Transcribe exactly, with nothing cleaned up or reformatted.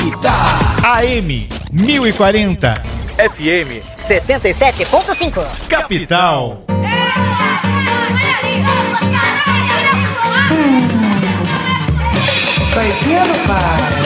vida. A M mil e quarenta. F M sessenta e sete ponto cinco. Capital. Vai vendo, pai?